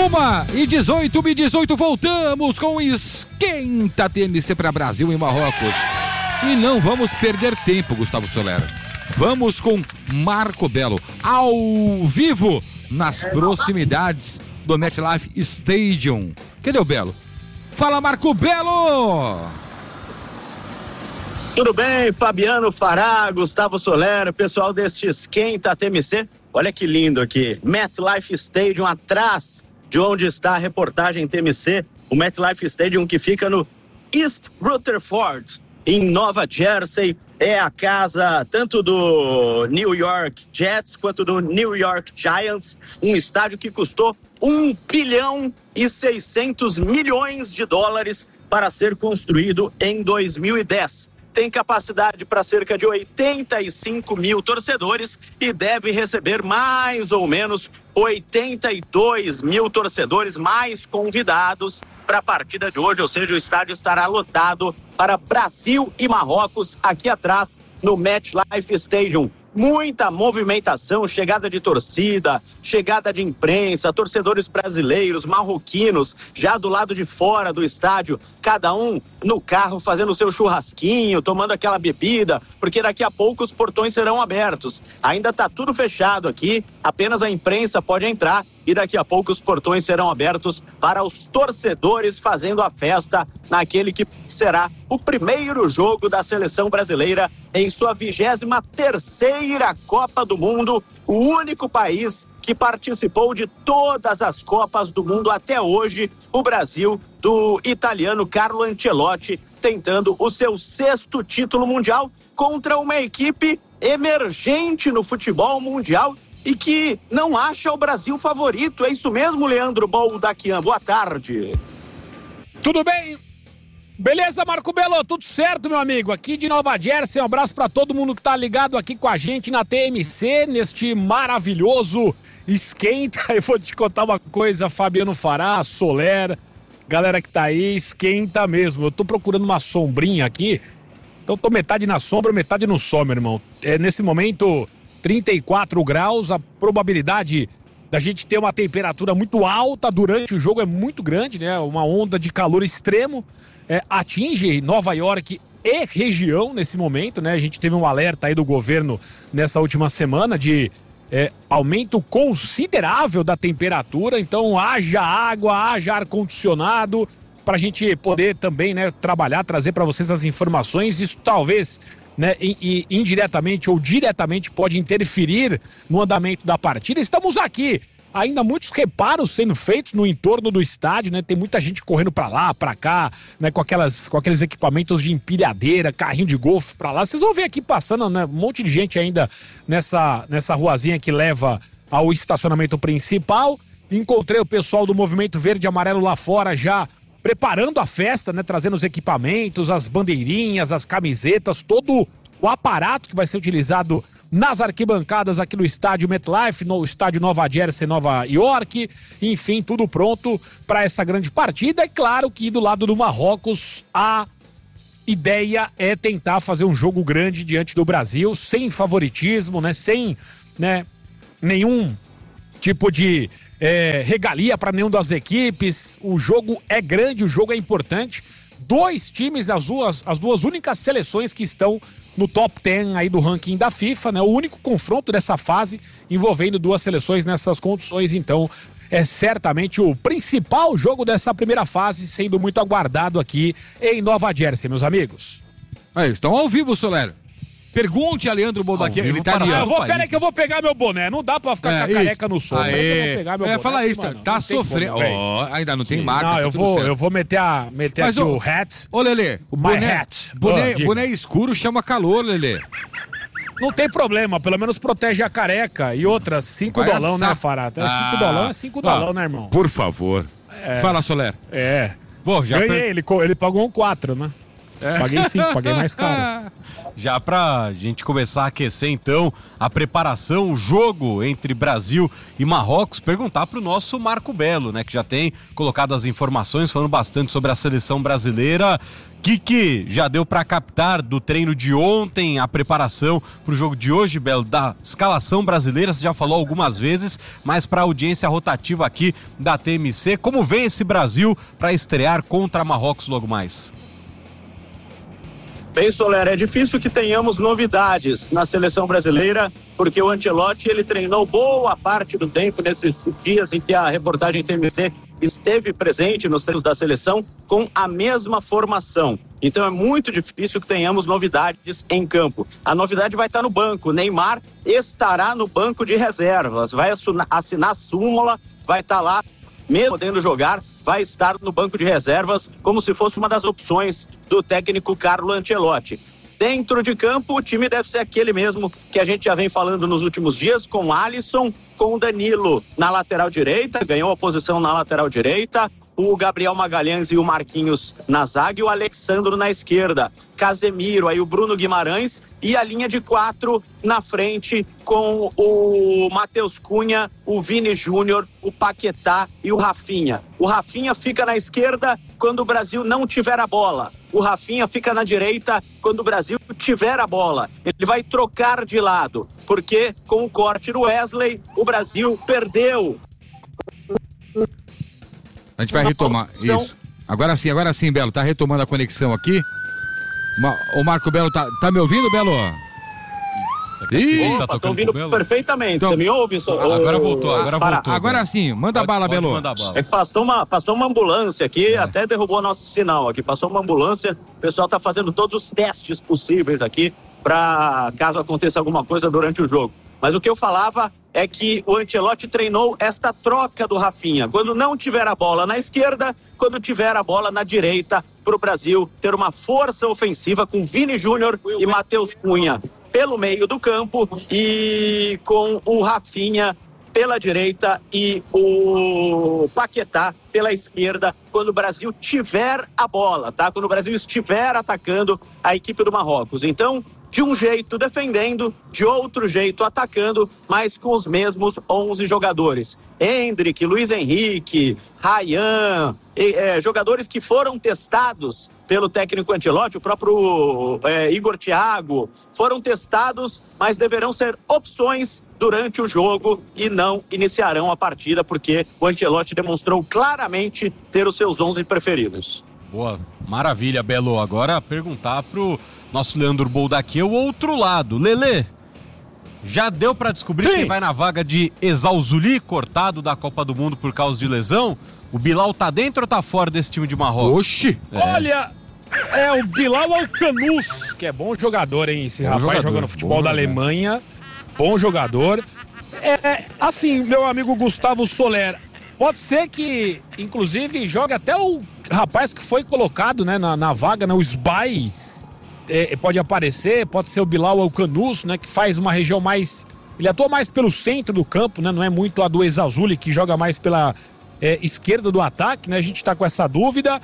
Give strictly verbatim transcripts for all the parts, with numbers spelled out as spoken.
Uma e dezoito, e dezoito, voltamos com Esquenta T M C para Brasil e Marrocos. E não vamos perder tempo, Gustavo Solera. Vamos com Marco Belo, ao vivo, nas proximidades do MetLife Stadium. Cadê o Belo? Fala, Marco Belo! Tudo bem, Fabiano Fará, Gustavo Solera, pessoal deste Esquenta T M C. Olha que lindo aqui, MetLife Stadium atrás de onde está a reportagem T M C, o MetLife Stadium que fica no East Rutherford, em Nova Jersey. É a casa tanto do New York Jets quanto do New York Giants, um estádio que custou um bilhão e seiscentos milhões de dólares para ser construído em dois mil e dez. Tem capacidade para cerca de oitenta e cinco mil torcedores e deve receber mais ou menos oitenta e dois mil torcedores mais convidados para a partida de hoje, ou seja, o estádio estará lotado para Brasil e Marrocos aqui atrás no MetLife Stadium. Muita movimentação, chegada de torcida, chegada de imprensa, torcedores brasileiros, marroquinos, já do lado de fora do estádio, cada um no carro fazendo o seu churrasquinho, tomando aquela bebida, porque daqui a pouco os portões serão abertos. Ainda está tudo fechado aqui, apenas a imprensa pode entrar e daqui a pouco os portões serão abertos para os torcedores fazendo a festa naquele que será o primeiro jogo da seleção brasileira em sua vigésima terceira Copa do Mundo, o único país que participou de todas as Copas do Mundo até hoje, o Brasil, do italiano Carlo Ancelotti, tentando o seu sexto título mundial contra uma equipe emergente no futebol mundial e que não acha o Brasil favorito. É isso mesmo, Leandro Boldaquian? Boa tarde. Tudo bem? Beleza, Marco Belo? Tudo certo, meu amigo? Aqui de Nova Jersey, um abraço pra todo mundo que tá ligado aqui com a gente na T M C, neste maravilhoso Esquenta. Eu vou te contar uma coisa, Fabiano Fará, Soler, galera que tá aí, esquenta mesmo. Eu tô procurando uma sombrinha aqui, então tô metade na sombra, metade no sol, meu irmão. É, nesse momento, trinta e quatro graus, a probabilidade da gente ter uma temperatura muito alta durante o jogo é muito grande, né? Uma onda de calor extremo é, atinge Nova York e região nesse momento, né? A gente teve um alerta aí do governo nessa última semana de é, aumento considerável da temperatura, então haja água, haja ar-condicionado para a gente poder também, né, trabalhar, trazer para vocês as informações. Isso talvez, né, indiretamente ou diretamente pode interferir no andamento da partida. Estamos aqui, ainda muitos reparos sendo feitos no entorno do estádio, né? Tem muita gente correndo para lá, para cá, né, com aquelas com aqueles equipamentos de empilhadeira, carrinho de golfe para lá. Vocês vão ver aqui passando, né, um monte de gente ainda nessa nessa ruazinha que leva ao estacionamento principal. Encontrei o pessoal do Movimento Verde e Amarelo lá fora já preparando a festa, né? Trazendo os equipamentos, as bandeirinhas, as camisetas, todo o aparato que vai ser utilizado nas arquibancadas aqui no estádio MetLife, no estádio Nova Jersey, Nova York. Enfim, tudo pronto para essa grande partida. É claro que do lado do Marrocos, a ideia é tentar fazer um jogo grande diante do Brasil, sem favoritismo, né? Sem, né, nenhum tipo de É, regalia para nenhuma das equipes. O jogo é grande, o jogo é importante. Dois times, as duas, as duas únicas seleções que estão no top dez aí do ranking da FIFA, né? O único confronto dessa fase envolvendo duas seleções nessas condições, então é certamente o principal jogo dessa primeira fase, sendo muito aguardado aqui em Nova Jersey, meus amigos. Aí, estão ao vivo, Soler. Pergunte a Leandro Boldaquian, ele tá ali. Eu vou, pera aí que eu vou pegar meu boné. Não dá pra ficar é, com a careca no sol. Aê. Eu vou pegar meu é, boné. fala isso, tá, tá sofrendo. Oh, ainda não tem Sim. marca. Não, eu vou, eu vou meter, a, meter Mas, aqui ô, o hat. Ô, Lelê, o My boné, hat. Boné, Oh, boné escuro chama calor, Lelê. Não tem problema, pelo menos protege a careca. E outras, cinco Vai dolão, assar. né, Fará? Até Ah. cinco dolão é cinco dolão, ah, né, irmão? Por favor. É. Fala, Soler. É. Bom, já Ganhei, per... ele, ele pagou um quatro, né? É. Paguei cinco, paguei mais caro. Já pra gente começar a aquecer, então, a preparação, o jogo entre Brasil e Marrocos, perguntar pro nosso Marco Belo, né, que já tem colocado as informações, falando bastante sobre a seleção brasileira. O que, que já deu pra captar do treino de ontem, a preparação pro jogo de hoje, Belo, da escalação brasileira? Você já falou algumas vezes, mas pra audiência rotativa aqui da T M C, como vem esse Brasil pra estrear contra Marrocos logo mais? Bem, Soler, é difícil que tenhamos novidades na seleção brasileira, porque o Ancelotti, ele treinou boa parte do tempo nesses dias em que a reportagem T M C esteve presente nos treinos da seleção com a mesma formação. Então é muito difícil que tenhamos novidades em campo. A novidade vai estar no banco. Neymar estará no banco de reservas, vai assinar a súmula, vai estar lá, mesmo podendo jogar, vai estar no banco de reservas como se fosse uma das opções do técnico Carlo Ancelotti. Dentro de campo, o time deve ser aquele mesmo que a gente já vem falando nos últimos dias, com Alisson, com Danilo na lateral direita, ganhou a posição na lateral direita, o Gabriel Magalhães e o Marquinhos na zaga e o Alexandro na esquerda, Casemiro, aí o Bruno Guimarães e a linha de quatro na frente com o Matheus Cunha, o Vini Júnior, o Paquetá e o Rafinha. O Rafinha fica na esquerda quando o Brasil não tiver a bola. O Rafinha fica na direita quando o Brasil tiver a bola. Ele vai trocar de lado, porque com o corte do Wesley, o Brasil perdeu. A gente vai retomar isso. Agora sim, agora sim, Belo, tá retomando a conexão aqui. O Marco Belo, tá, tá me ouvindo, Belo? Ih, tá tocando ouvindo perfeitamente. Então, você me ouve? So... Agora voltou, agora Fará. voltou. Agora sim, manda pode, bala, pode Belo. Mandar bala. É que passou uma, passou uma ambulância aqui, é. até derrubou nosso sinal aqui. Passou uma ambulância, o pessoal tá fazendo todos os testes possíveis aqui para caso aconteça alguma coisa durante o jogo. Mas o que eu falava é que o Ancelotti treinou esta troca do Rafinha. Quando não tiver a bola na esquerda, quando tiver a bola na direita, para o Brasil ter uma força ofensiva com Vini Júnior e Matheus Cunha pelo meio do campo e com o Rafinha pela direita e o Paquetá pela esquerda, quando o Brasil tiver a bola, tá? Quando o Brasil estiver atacando a equipe do Marrocos. Então, de um jeito defendendo, de outro jeito atacando, mas com os mesmos onze jogadores. Endrick, Luiz Henrique, Ryan, e, é, jogadores que foram testados pelo técnico Ancelotti, o próprio é, Igor Thiago, foram testados, mas deverão ser opções durante o jogo e não iniciarão a partida, porque o Ancelotti demonstrou claramente ter os seus onze preferidos. Boa, maravilha, Belo. Agora perguntar pro nosso Leandro Boldaquê, o outro lado. Lelê, já deu pra descobrir Sim. quem vai na vaga de Exausuli, cortado da Copa do Mundo por causa de lesão? O Bilal tá dentro ou tá fora desse time de Marrocos? Oxi! É. Olha, é o Bilal Alcanus, que é bom jogador, hein? Esse bom rapaz jogador, jogando futebol da Alemanha. Bom jogador. É, assim, meu amigo Gustavo Soler, pode ser que, inclusive, jogue até o rapaz que foi colocado, né, na, na vaga, né, o Sbai. É, pode aparecer, pode ser o Bilal Alcanus, né, que faz uma região mais... Ele atua mais pelo centro do campo, né, não é muito a do Exausuli, que joga mais pela é, esquerda do ataque, né, a gente tá com essa dúvida.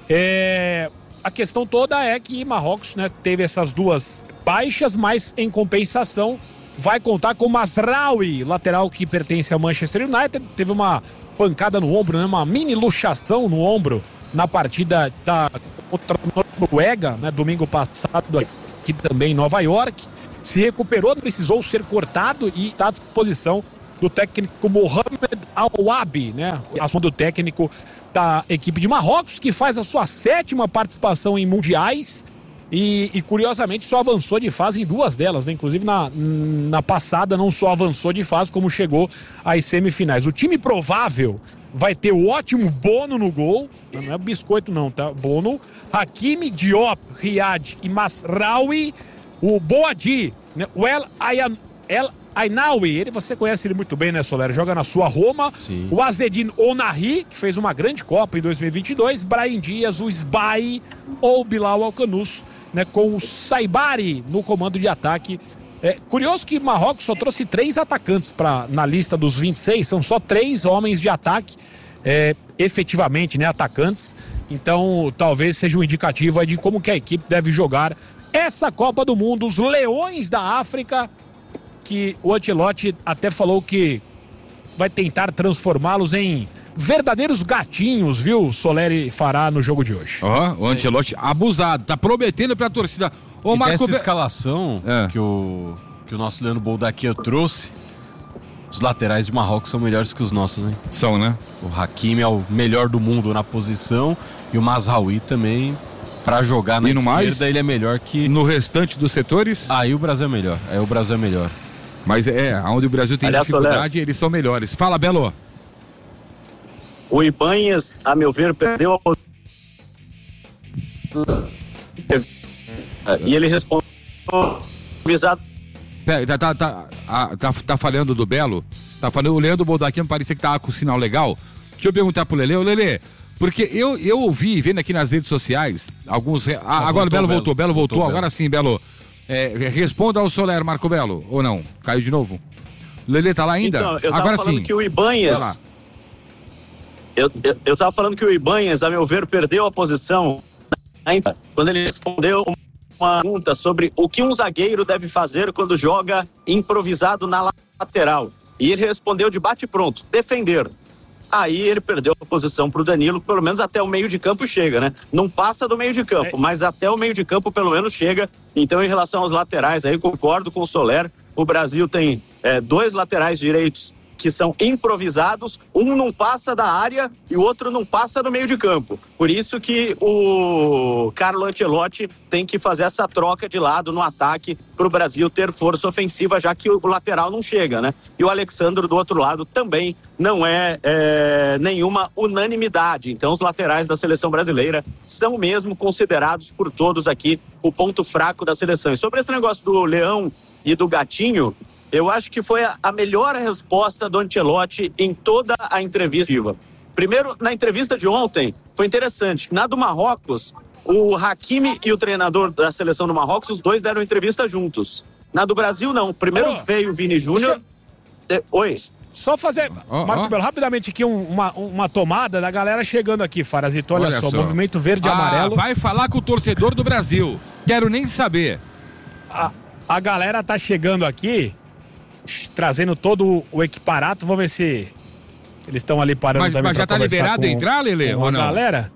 É, a questão toda é que Marrocos, né, teve essas duas baixas, mas em compensação vai contar com o Mazraoui, lateral que pertence ao Manchester United, teve uma pancada no ombro, né, uma mini luxação no ombro na partida da contra a Noruega, né, domingo passado aqui também em Nova York, se recuperou, precisou ser cortado e está à disposição do técnico Mohamed Al-Wabi, né, assunto do técnico da equipe de Marrocos, que faz a sua sétima participação em mundiais e, e curiosamente só avançou de fase em duas delas, né? Inclusive na, na passada não só avançou de fase como chegou às semifinais. O time provável vai ter o ótimo Bono no gol, não é biscoito não, tá? Bono, Hakimi, Diop, Riyad e Mazraoui, o Boadi, né? O El, Ayan, El Ainaoui, ele, você conhece ele muito bem, né, Soler? Joga na sua Roma. Sim. O Azedin Onahi, que fez uma grande Copa em dois mil e vinte e dois, Brahim Dias, o Sbai ou Bilal Alcanus, né, com o Saibari no comando de ataque. É curioso que Marrocos só trouxe três atacantes pra, na lista dos vinte e seis, são só três homens de ataque, é, efetivamente, né, atacantes. Então, talvez seja um indicativo aí de como que a equipe deve jogar essa Copa do Mundo. Os Leões da África, que o Ancelotti até falou que vai tentar transformá-los em verdadeiros gatinhos, viu, Soleri fará no jogo de hoje. Ó, oh, o Ancelotti abusado, tá prometendo pra torcida. Ô, Marco, essa escalação é. que, o, que o nosso Leandro Boldaquia trouxe, os laterais de Marrocos são melhores que os nossos, hein? São, né? O Hakimi é o melhor do mundo na posição e o Mazraoui também, pra jogar na e no esquerda, mais, ele é melhor que... No restante dos setores? Aí o Brasil é melhor, aí o Brasil é melhor. Mas é, onde o Brasil tem Aliás, dificuldade, Soler, eles são melhores. Fala, Belo. O Ibanhas, a meu ver, perdeu a... E ele respondeu... Pera, tá, tá, tá, tá, tá falhando do Belo? Tá falando, o Leandro Boldaquim parecia que tava com o sinal legal. Deixa eu perguntar pro Lelê. Ô, Lelê, porque eu, eu ouvi, vendo aqui nas redes sociais, alguns... Ah, ah, agora o Belo voltou, Belo voltou, voltou agora Belo. Sim, Belo. É, responda ao Soler, Marco Belo, ou não? Caiu de novo? O Lelê tá lá ainda? Então, eu tava agora falando sim. que o Ibanhas... Eu, eu, eu tava falando que o Ibanhas, a meu ver, perdeu a posição quando ele respondeu uma pergunta sobre o que um zagueiro deve fazer quando joga improvisado na lateral. E ele respondeu de bate-pronto, defender. Aí ele perdeu a posição pro Danilo, pelo menos até o meio de campo chega, né? Não passa do meio de campo, mas até o meio de campo pelo menos chega. Então, em relação aos laterais, aí concordo com o Soler. O Brasil tem é, dois laterais direitos que são improvisados, um não passa da área e o outro não passa no meio de campo. Por isso que o Carlo Ancelotti tem que fazer essa troca de lado no ataque para o Brasil ter força ofensiva, já que o lateral não chega, né? E o Alexandre do outro lado também não é, é nenhuma unanimidade. Então os laterais da seleção brasileira são mesmo considerados por todos aqui o ponto fraco da seleção. E sobre esse negócio do Leão e do Gatinho, eu acho que foi a melhor resposta do Ancelotti em toda a entrevista. Primeiro, na entrevista de ontem, foi interessante. Na do Marrocos, o Hakimi e o treinador da seleção do Marrocos, os dois deram entrevista juntos. Na do Brasil, não. Primeiro oh, veio o Vini Júnior. De... Oi. Só fazer, oh, Marco oh. Belo, rapidamente aqui um, uma, uma tomada da galera chegando aqui, Farazito. Olha, Olha só, só, movimento verde e ah, amarelo. Vai falar com o torcedor do Brasil. Quero nem saber. A, a galera tá chegando aqui, trazendo todo o equiparato. Vamos ver se eles estão ali parando mas, também. Mas já tá liberado com, entrar, Lelê, ou não? Galera,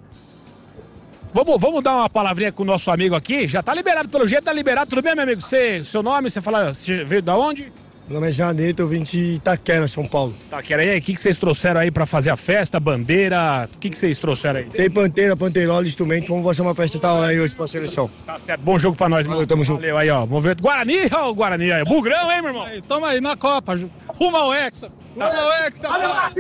vamos, vamos dar uma palavrinha com o nosso amigo aqui. Já tá liberado, pelo jeito tá liberado. Tudo bem, meu amigo? Você, seu nome, você fala, você veio da onde? Meu nome é Janeto, eu vim de Itaquera, São Paulo. Itaquera, e aí, o que, que vocês trouxeram aí pra fazer a festa, bandeira? O que, que vocês trouxeram aí? Tem panteira, panteirola, instrumento, vamos fazer uma festa tal aí hoje pra seleção. Tá certo, bom jogo pra nós, mano. Valeu, tamo junto. Valeu aí, ó, movimento Guarani, ó, o Guarani aí, bugrão, hein, meu irmão? Aí, tamo aí na Copa, rumo ao Hexa, rumo ao Hexa. Olha o Brasil!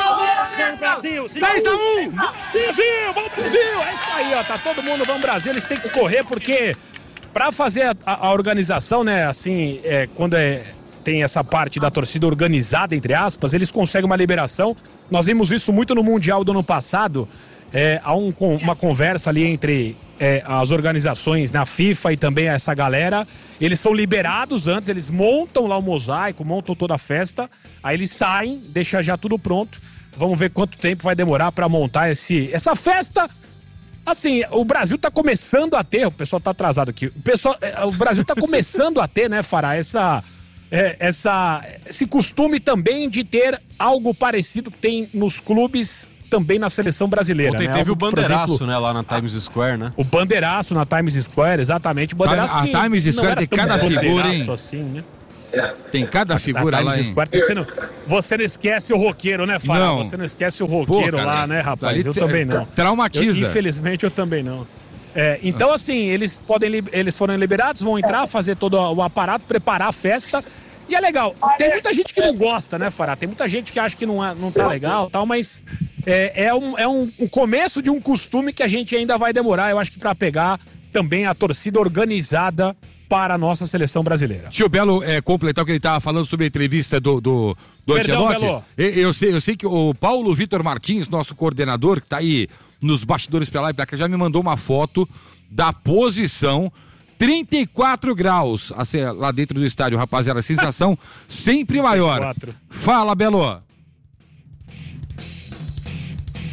Brasil! seis a um! Brasil, vamos Brasil! É isso aí, ó, tá todo mundo, vamos Brasil, eles têm que correr porque pra fazer a, a, a organização, né, assim, é, quando é... tem essa parte da torcida organizada, entre aspas, eles conseguem uma liberação. Nós vimos isso muito no Mundial do ano passado. É, há um, uma conversa ali entre é, as organizações na FIFA e também essa galera. Eles são liberados antes, eles montam lá o mosaico, montam toda a festa, aí eles saem, deixam já tudo pronto. Vamos ver quanto tempo vai demorar para montar esse, essa festa. Assim, o Brasil tá começando a ter, o pessoal tá atrasado aqui, o, pessoal, o Brasil tá começando a ter, né, Fará, essa... É, essa, esse costume também de ter algo parecido que tem nos clubes, também na seleção brasileira. Ontem né? teve algo, o bandeiraço, exemplo, né, lá na Times Square, né? O bandeiraço na Times Square, exatamente. O bandeiraço a, a que Times Square tem cada figura, hein? Assim, né? Tem cada figura lá, hein? Square, você, não, você não esquece o roqueiro, né, Fábio? Não. Você não esquece o roqueiro Pô, lá, né, rapaz? Eu também não. Traumatiza. Eu, infelizmente, eu também não. É, então, assim, eles podem, eles foram liberados, vão entrar, fazer todo o aparato, preparar a festa. E é legal. Tem muita gente que não gosta, né, Fará? Tem muita gente que acha que não, é, não tá legal e tal, mas é, é, um, é um, um começo de um costume que a gente ainda vai demorar, eu acho que pra pegar também a torcida organizada para a nossa seleção brasileira. Tio Belo, é, completar o que ele estava falando sobre a entrevista do, do, do Ancelotti. Eu, eu, sei, eu sei que o Paulo Vitor Martins, nosso coordenador, que tá aí nos bastidores pra lá e pra cá, já me mandou uma foto da posição trinta e quatro graus assim, lá dentro do estádio, rapaziada. A sensação sempre maior. Fala, Belo.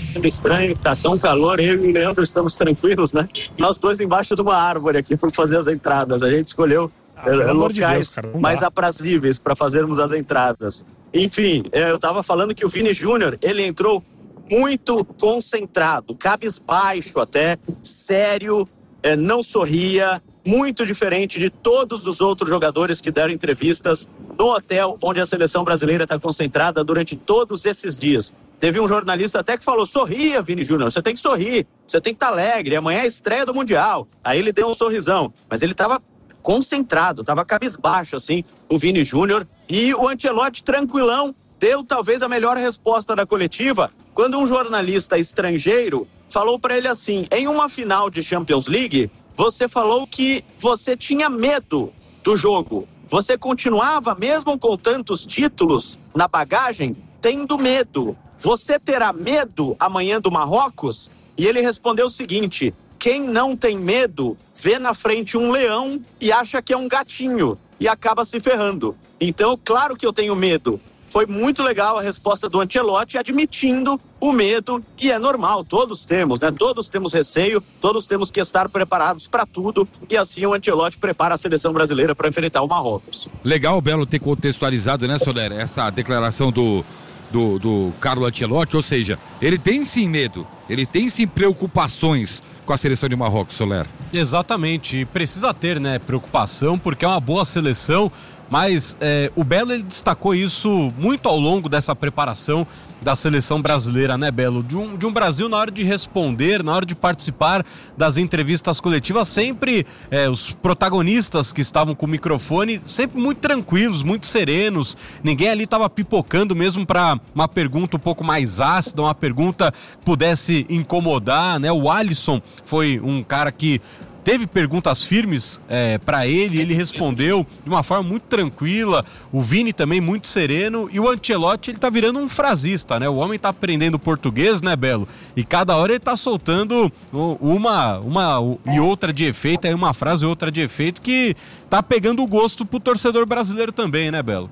Estranho, tá tão calor, eu e o Leandro estamos tranquilos, né? Nós dois embaixo de uma árvore aqui para fazer as entradas. A gente escolheu ah, é, locais de Deus, cara, mais aprazíveis para fazermos as entradas. Enfim, eu estava falando que o Vini Júnior, ele entrou muito concentrado, cabisbaixo até, sério, é, não sorria, muito diferente de todos os outros jogadores que deram entrevistas no hotel onde a seleção brasileira está concentrada durante todos esses dias. Teve um jornalista até que falou, sorria, Vini Júnior, você tem que sorrir, você tem que estar alegre, amanhã é a estreia do Mundial. Aí ele deu um sorrisão, mas ele estava concentrado, estava cabisbaixo, assim, o Vini Júnior. E o Ancelotti, tranquilão, deu talvez a melhor resposta da coletiva, quando um jornalista estrangeiro falou para ele assim, em uma final de Champions League, você falou que você tinha medo do jogo. Você continuava, mesmo com tantos títulos na bagagem, tendo medo. Você terá medo amanhã do Marrocos? E ele respondeu o seguinte, quem não tem medo vê na frente um leão e acha que é um gatinho e acaba se ferrando. Então, claro que eu tenho medo. Foi muito legal a resposta do Ancelotti admitindo o medo, e é normal, todos temos, né? Todos temos receio, todos temos que estar preparados para tudo, e assim o Ancelotti prepara a seleção brasileira para enfrentar o Marrocos. Legal, Belo, ter contextualizado, né, Soler, essa declaração do, do, do Carlo Ancelotti, ou seja, ele tem sim medo, ele tem sim preocupações com a seleção de Marrocos, Soler. Exatamente, precisa ter, né, preocupação, porque é uma boa seleção. Mas é, o Belo, ele destacou isso muito ao longo dessa preparação da seleção brasileira, né, Belo? De um, de um Brasil, na hora de responder, na hora de participar das entrevistas coletivas, sempre é, os protagonistas que estavam com o microfone, sempre muito tranquilos, muito serenos. Ninguém ali estava pipocando mesmo para uma pergunta um pouco mais ácida, uma pergunta que pudesse incomodar, né? O Alisson foi um cara que teve perguntas firmes é, para ele, ele respondeu de uma forma muito tranquila, o Vini também muito sereno, e o Ancelotti, ele tá virando um frasista, né? O homem tá aprendendo português, né, Belo? E cada hora ele tá soltando uma, uma e outra de efeito, aí uma frase e outra de efeito, que tá pegando o gosto pro torcedor brasileiro também, né, Belo?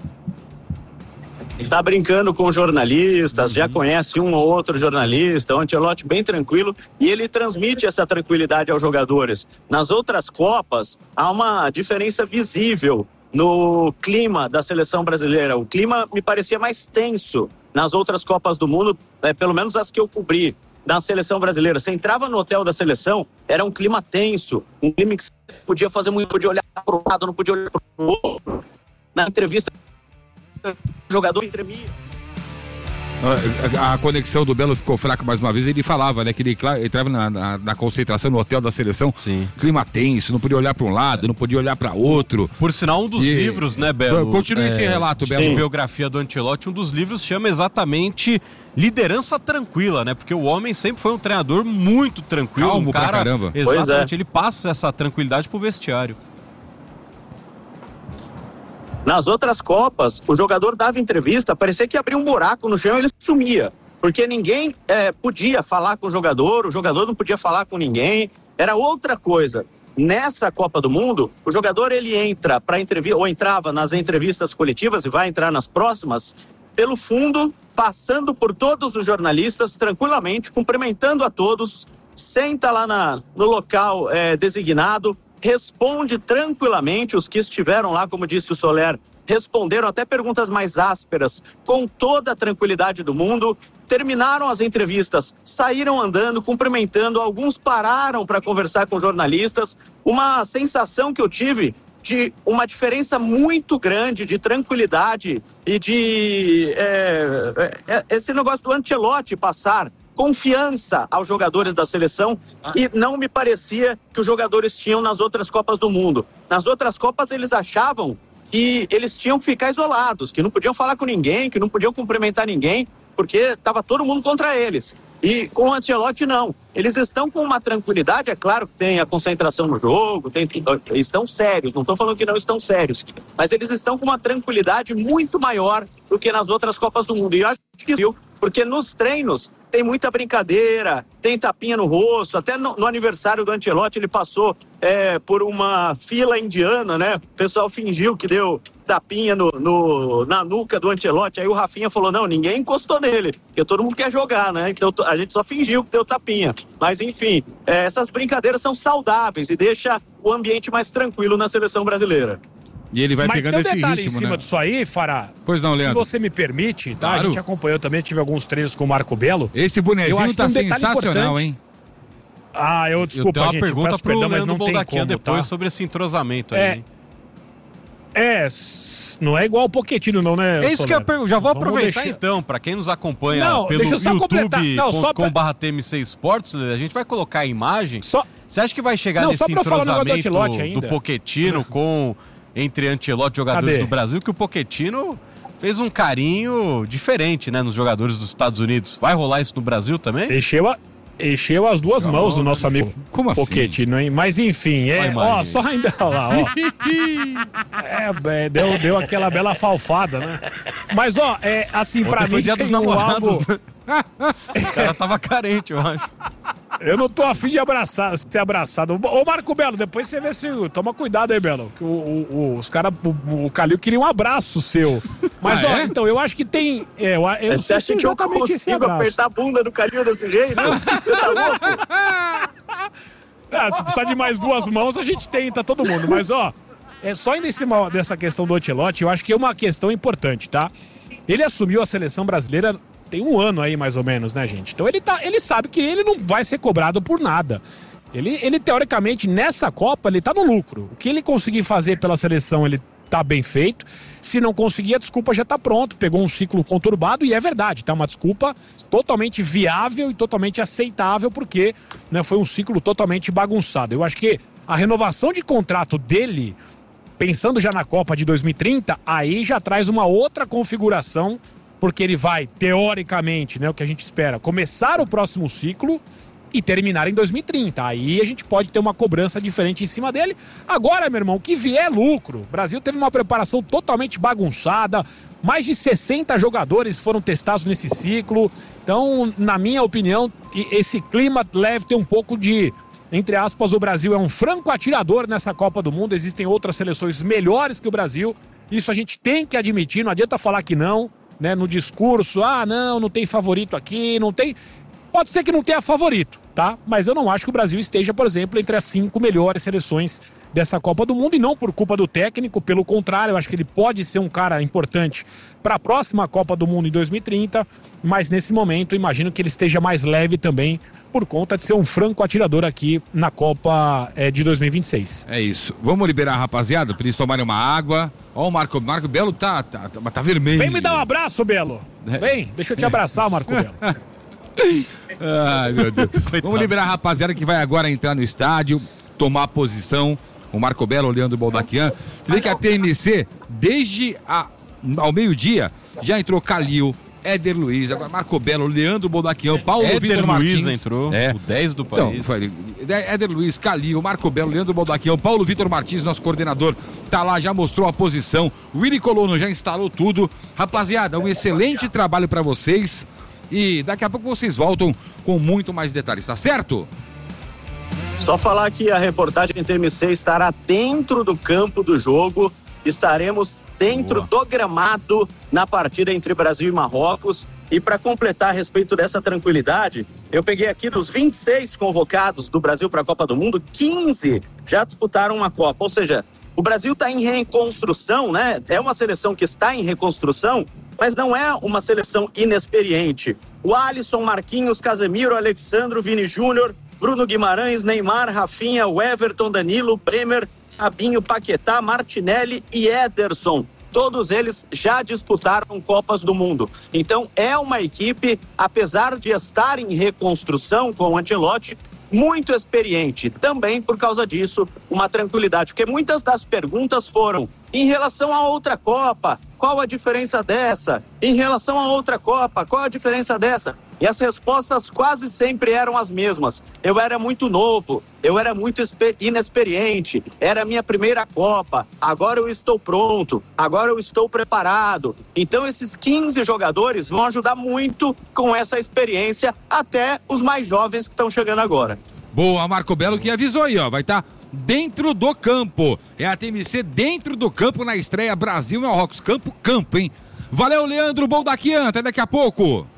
Tá brincando com jornalistas, já conhece um ou outro jornalista, o Ancelotti bem tranquilo, e ele transmite essa tranquilidade aos jogadores. Nas outras Copas, há uma diferença visível no clima da seleção brasileira. O clima me parecia mais tenso nas outras Copas do Mundo, é, pelo menos as que eu cobri da seleção brasileira. Você entrava no hotel da seleção, era um clima tenso, um clima que você podia fazer muito, podia olhar para o lado, não podia olhar para o outro. Na entrevista, o jogador tremia. A, a, a conexão do Belo ficou fraca mais uma vez. Ele falava, né, que ele entrava na, na, na concentração no hotel da seleção. Sim. Clima tenso, não podia olhar para um lado, não podia olhar para outro. Por sinal, um dos e... livros, né, Belo? Continue é, esse relato, Belo. A biografia do Ancelotti, um dos livros chama exatamente Liderança Tranquila, né? Porque o homem sempre foi um treinador muito tranquilo. Calmo um cara, pra caramba. Exatamente, é. Ele passa essa tranquilidade pro vestiário. Nas outras Copas, o jogador dava entrevista, parecia que abria um buraco no chão e ele sumia. Porque ninguém é, podia falar com o jogador, o jogador não podia falar com ninguém, era outra coisa. Nessa Copa do Mundo, o jogador ele entra para entrevista, ou entrava nas entrevistas coletivas e vai entrar nas próximas, pelo fundo, passando por todos os jornalistas tranquilamente, cumprimentando a todos, senta lá na, no local é, designado, responde tranquilamente. Os que estiveram lá, como disse o Soler, responderam até perguntas mais ásperas, com toda a tranquilidade do mundo, terminaram as entrevistas, saíram andando, cumprimentando, alguns pararam para conversar com jornalistas. Uma sensação que eu tive de uma diferença muito grande de tranquilidade e de é, é, esse negócio do Ancelotti passar confiança aos jogadores da seleção, e não me parecia que os jogadores tinham nas outras Copas do Mundo. Nas outras Copas eles achavam que eles tinham que ficar isolados, que não podiam falar com ninguém, que não podiam cumprimentar ninguém, porque estava todo mundo contra eles. E com o Ancelotti não. Eles estão com uma tranquilidade, é claro que tem a concentração no jogo, tem, estão sérios, não estou falando que não estão sérios, mas eles estão com uma tranquilidade muito maior do que nas outras Copas do Mundo. E eu acho que viu porque nos treinos tem muita brincadeira, tem tapinha no rosto, até no, no aniversário do Ancelotti ele passou é, por uma fila indiana, né? O pessoal fingiu que deu tapinha no, no, na nuca do Ancelotti, aí o Rafinha falou, não, ninguém encostou nele, porque todo mundo quer jogar, né? Então a gente só fingiu que deu tapinha. Mas enfim, é, essas brincadeiras são saudáveis e deixa o ambiente mais tranquilo na seleção brasileira. E ele vai Mas pegando tem um esse detalhe ritmo, em cima né? disso aí, Fará. Pois não, Leandro. Se você me permite, tá? Claro. A gente acompanhou também, tive alguns treinos com o Marco Belo. Esse Eu bonezinho acho que tá um detalhe sensacional, importante- hein? Ah, eu Eu desculpa, tenho uma gente, eu pergunta peço pro perdão, mas Leandro não tem Boldaquia como, depois tá? sobre esse entrosamento aí. É, hein? É, s- não é igual o Pochettino não, né? É isso que eu Soler? pergunto. Já vou Vamos aproveitar deixar- então, pra quem nos acompanha Não, pelo deixa eu só completar. Não, só pra- youtube ponto com barra T M C Sports, a gente vai colocar a imagem. Só... Você acha que vai chegar Não, nesse só pra eu falar o negócio do entrosamento Ancelotti do, ainda. Pochettino com entre Ancelotti e jogadores Cadê? do Brasil, que o Pochettino fez um carinho diferente, né, nos jogadores dos Estados Unidos. Vai rolar isso no Brasil também? Encheu, a... Encheu as duas mãos do nosso amigo Como assim? Pochettino, hein? Mas enfim, é, Vai, ó, Marinho. só ainda olha lá, ó. é, é, deu, deu aquela bela falfada, né? Mas, ó, é assim, pra Ontem mim foi dia dos tem um namorados, algo... né? O cara tava carente, eu acho. Eu não tô afim de abraçar, ser abraçado. Ô, Marco Belo, depois você vê se... Toma cuidado aí, Belo. Que o, o- o- os caras... O, o Calil queria um abraço seu. Mas, Ah, ó, é? então, eu acho que tem... É, eu, eu Você acha que eu exatamente esse consigo abraço. apertar a bunda do Calil desse jeito? Você tá louco? Ah, se precisar de mais duas mãos, a gente tenta, todo mundo. Mas, ó, é só indo em cima dessa questão do Ancelotti, eu acho que é uma questão importante, tá? Ele assumiu a seleção brasileira tem um ano aí, mais ou menos, né, gente? Então ele, tá, ele sabe que ele não vai ser cobrado por nada. Ele, ele, teoricamente, nessa Copa, ele tá no lucro. O que ele conseguir fazer pela seleção, ele tá bem feito. Se não conseguir, a desculpa já tá pronto. Pegou um ciclo conturbado e é verdade, tá? Uma desculpa totalmente viável e totalmente aceitável, porque, né, foi um ciclo totalmente bagunçado. Eu acho que a renovação de contrato dele, pensando já na Copa de dois mil e trinta, aí já traz uma outra configuração, porque ele vai, teoricamente, né, o que a gente espera, começar o próximo ciclo e terminar em dois mil e trinta. Aí a gente pode ter uma cobrança diferente em cima dele. Agora, meu irmão, o que vier é lucro. O Brasil teve uma preparação totalmente bagunçada. Mais de sessenta jogadores foram testados nesse ciclo. Então, na minha opinião, esse clima deve ter um pouco de... Entre aspas, o Brasil é um franco atirador nessa Copa do Mundo. Existem outras seleções melhores que o Brasil. Isso a gente tem que admitir. Não adianta falar que não, né? No discurso, ah, não, não tem favorito aqui, não tem... Pode ser que não tenha favorito, tá? Mas eu não acho que o Brasil esteja, por exemplo, entre as cinco melhores seleções dessa Copa do Mundo, e não por culpa do técnico, pelo contrário, eu acho que ele pode ser um cara importante para a próxima Copa do Mundo em dois mil e trinta, mas nesse momento imagino que ele esteja mais leve também, por conta de ser um franco atirador aqui na Copa é, de dois mil e vinte e seis. É isso. Vamos liberar a rapaziada pra eles tomarem uma água. Ó, o Marco, Marco Belo tá, tá, tá, tá vermelho. Vem me dar um abraço, Belo. Vem, deixa eu te abraçar, Marco Belo. Ai, meu Deus. Vamos liberar a rapaziada que vai agora entrar no estádio, tomar a posição. O Marco Belo, o Leandro Boldaquian. Você vê que a T M C, desde a, ao meio-dia, já entrou Calil, Éder Luiz, agora Marco Belo, Leandro Boldaquian, Paulo Éder Vitor Luiz Martins. entrou, é. o dez do Então, país. foi Éder Luiz, Calil, Marco Belo, Leandro Boldaquian, Paulo Vitor Martins, nosso coordenador, tá lá, já mostrou a posição. O Willy Colono já instalou tudo. Rapaziada, um excelente trabalho pra vocês. E daqui a pouco vocês voltam com muito mais detalhes, tá certo? Só falar que a reportagem T M C estará dentro do campo do jogo. Estaremos dentro Boa. do gramado na partida entre Brasil e Marrocos. E para completar a respeito dessa tranquilidade, eu peguei aqui dos vinte e seis convocados do Brasil para a Copa do Mundo, quinze já disputaram uma Copa. Ou seja, o Brasil está em reconstrução, né? É uma seleção que está em reconstrução, mas não é uma seleção inexperiente. O Alisson, Marquinhos, Casemiro, Alexandro, Vini Júnior, Bruno Guimarães, Neymar, Rafinha, o Everton, Danilo, Bremer, Fabinho, Paquetá, Martinelli e Ederson. Todos eles já disputaram Copas do Mundo. Então é uma equipe, apesar de estar em reconstrução com o Ancelotti, muito experiente. Também por causa disso, uma tranquilidade. Porque muitas das perguntas foram em relação a outra Copa. qual a diferença dessa? Em relação a outra Copa, qual a diferença dessa? E as respostas quase sempre eram as mesmas. Eu era muito novo, eu era muito inexperiente, era a minha primeira Copa, agora eu estou pronto, agora eu estou preparado. Então esses quinze jogadores vão ajudar muito com essa experiência, até os mais jovens que estão chegando agora. Boa, Marco Belo que avisou aí, ó, vai estar tá dentro do campo. É a T M C dentro do campo na estreia Brasil e Marrocos. Campo, campo, hein? Valeu, Leandro Boldaquian, até daqui a pouco.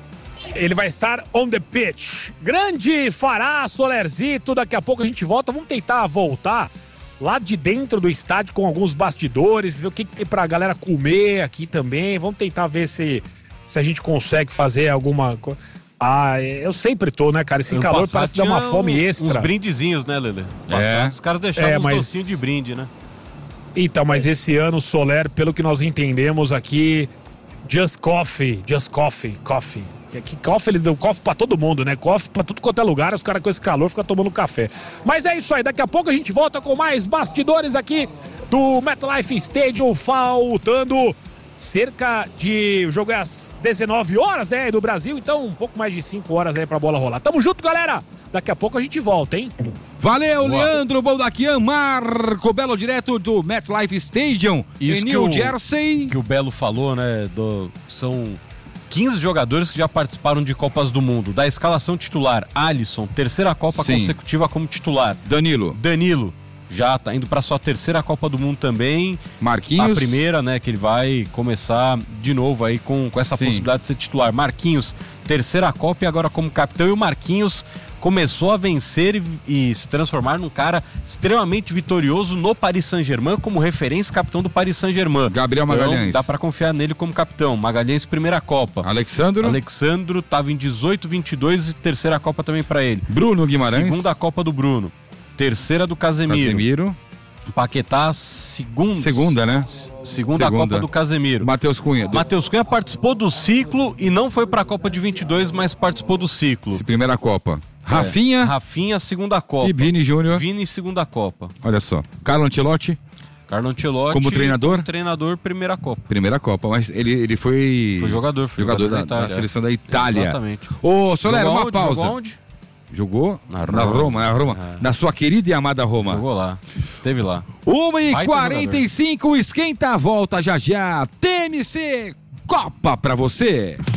Ele vai estar on the pitch. Grande Fará, Solerzito, daqui a pouco a gente volta. Vamos tentar voltar lá de dentro do estádio com alguns bastidores, ver o que, que tem pra galera comer aqui também. Vamos tentar ver se, se a gente consegue fazer alguma coisa. Ah, eu sempre tô, né, cara? Esse ano calor parece dar uma fome um, extra. Uns brindezinhos, né, Lelê? É. Os caras deixavam é, uns mas... docinhos de brinde, né? Então, mas esse ano o Soler, pelo que nós entendemos aqui, just coffee, just coffee, coffee. Que coffee, ele deu coffee pra todo mundo, né? Coffee pra tudo quanto é lugar, os caras com esse calor ficam tomando café. Mas é isso aí, daqui a pouco a gente volta com mais bastidores aqui do MetLife Stadium, faltando cerca de... O jogo é às dezenove horas, né, do Brasil, então um pouco mais de cinco horas aí pra bola rolar. Tamo junto, galera! Daqui a pouco a gente volta, hein? Valeu, Boa. Leandro Boldaquian, Marco Belo, direto do MetLife Stadium, Isso em que New o, Jersey. Que o Belo falou, né? Do, são quinze jogadores que já participaram de Copas do Mundo. Da escalação titular, Alisson, terceira Copa Sim. consecutiva como titular. Danilo. Danilo, já tá indo pra sua terceira Copa do Mundo também. Marquinhos. A primeira, né, que ele vai começar de novo aí com, com essa Sim. possibilidade de ser titular. Marquinhos, terceira Copa e agora como capitão. E o Marquinhos começou a vencer e, e se transformar num cara extremamente vitorioso no Paris Saint-Germain, como referência capitão do Paris Saint-Germain. Gabriel Magalhães. Então, dá pra confiar nele como capitão. Magalhães, primeira Copa. Alexandro. Alexandro tava em dezoito, vinte e dois e terceira Copa também pra ele. Bruno Guimarães. Segunda Copa do Bruno. Terceira do Casemiro. Casemiro. Paquetá, segunda. Segunda, né? Segunda, Segunda. Copa do Casemiro. Matheus Cunha. Do... Matheus Cunha participou do ciclo e não foi pra Copa de vinte e dois, mas participou do ciclo. Esse primeira Copa. Rafinha. É. Rafinha, segunda Copa. E Vini Júnior. Vini, segunda Copa. Olha só. Carlo Ancelotti. Carlo Ancelotti. Como treinador? Como treinador, primeira Copa. Primeira Copa, mas ele, ele foi... Foi jogador. Foi jogador, jogador da, da, da seleção da Itália. Exatamente. Ô, Soler, Jogou uma onde? pausa. Jogou onde? Jogou Na na Roma. Roma, na Roma. É. Na sua querida e amada Roma. Jogou lá. Esteve lá. uma e Baita quarenta e cinco, esquenta a volta já já. T M C Copa pra você.